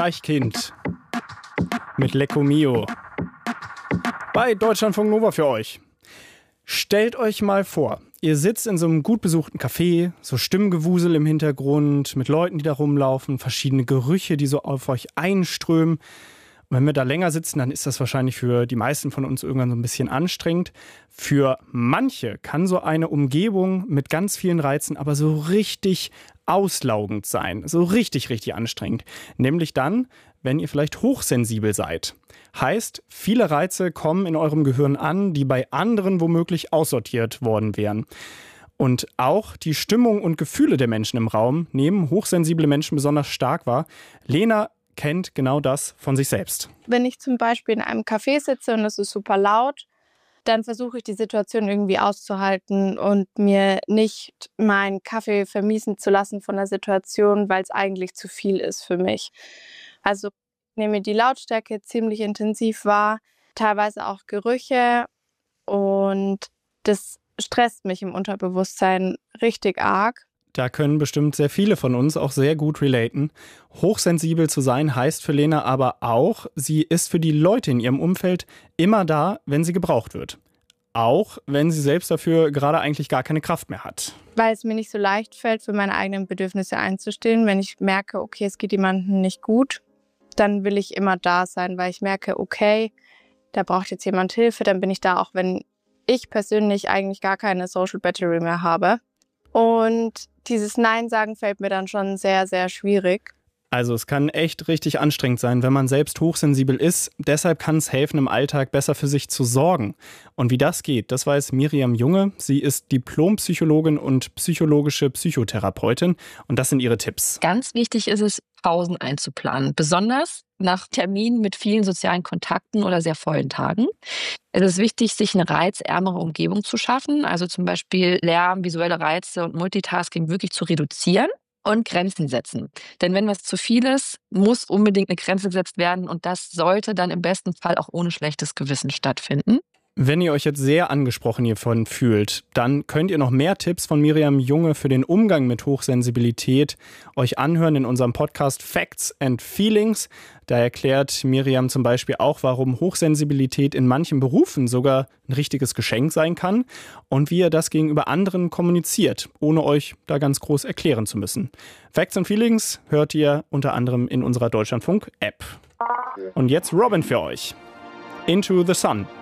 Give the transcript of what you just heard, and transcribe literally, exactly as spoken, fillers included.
Deichkind mit Lecco Mio bei Deutschlandfunk Nova für euch. Stellt euch mal vor, ihr sitzt in so einem gut besuchten Café, so Stimmgewusel im Hintergrund, mit Leuten, die da rumlaufen, verschiedene Gerüche, die so auf euch einströmen. Und wenn wir da länger sitzen, dann ist das wahrscheinlich für die meisten von uns irgendwann so ein bisschen anstrengend. Für manche kann so eine Umgebung mit ganz vielen Reizen aber so richtig auslaugend sein, so richtig, richtig anstrengend. Nämlich dann, wenn ihr vielleicht hochsensibel seid. Heißt, viele Reize kommen in eurem Gehirn an, die bei anderen womöglich aussortiert worden wären. Und auch die Stimmung und Gefühle der Menschen im Raum nehmen hochsensible Menschen besonders stark wahr. Lena kennt genau das von sich selbst. Wenn ich zum Beispiel in einem Café sitze und es ist super laut, dann versuche ich die Situation irgendwie auszuhalten und mir nicht meinen Kaffee vermiesen zu lassen von der Situation, weil es eigentlich zu viel ist für mich. Also ich nehme die Lautstärke ziemlich intensiv wahr, teilweise auch Gerüche, und das stresst mich im Unterbewusstsein richtig arg. Da können bestimmt sehr viele von uns auch sehr gut relaten. Hochsensibel zu sein heißt für Lena aber auch, sie ist für die Leute in ihrem Umfeld immer da, wenn sie gebraucht wird. Auch wenn sie selbst dafür gerade eigentlich gar keine Kraft mehr hat. Weil es mir nicht so leicht fällt, für meine eigenen Bedürfnisse einzustehen. Wenn ich merke, okay, es geht jemandem nicht gut, dann will ich immer da sein, weil ich merke, okay, da braucht jetzt jemand Hilfe. Dann bin ich da, auch wenn ich persönlich eigentlich gar keine Social Battery mehr habe. Und dieses Nein sagen fällt mir dann schon sehr, sehr schwierig. Also es kann echt richtig anstrengend sein, wenn man selbst hochsensibel ist. Deshalb kann es helfen, im Alltag besser für sich zu sorgen. Und wie das geht, das weiß Miriam Junge. Sie ist Diplompsychologin und psychologische Psychotherapeutin. Und das sind ihre Tipps. Ganz wichtig ist es, Pausen einzuplanen. Besonders nach Terminen mit vielen sozialen Kontakten oder sehr vollen Tagen. Es ist wichtig, sich eine reizärmere Umgebung zu schaffen. Also zum Beispiel Lärm, visuelle Reize und Multitasking wirklich zu reduzieren. Und Grenzen setzen. Denn wenn was zu viel ist, muss unbedingt eine Grenze gesetzt werden. Und das sollte dann im besten Fall auch ohne schlechtes Gewissen stattfinden. Wenn ihr euch jetzt sehr angesprochen hiervon fühlt, dann könnt ihr noch mehr Tipps von Miriam Junge für den Umgang mit Hochsensibilität euch anhören in unserem Podcast Facts and Feelings. Da erklärt Miriam zum Beispiel auch, warum Hochsensibilität in manchen Berufen sogar ein richtiges Geschenk sein kann und wie ihr das gegenüber anderen kommuniziert, ohne euch da ganz groß erklären zu müssen. Facts and Feelings hört ihr unter anderem in unserer Deutschlandfunk-App. Und jetzt Robin für euch. Into the Sun.